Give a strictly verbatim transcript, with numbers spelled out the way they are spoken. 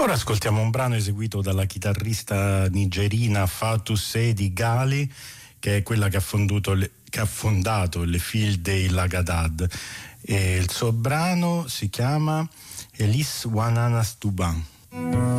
Ora ascoltiamo un brano eseguito dalla chitarrista nigerina Fatou Seydi Ghali, che è quella che ha, le, che ha fondato le Filles dei Lagadad, e il suo brano si chiama Elis Wanana Stuban.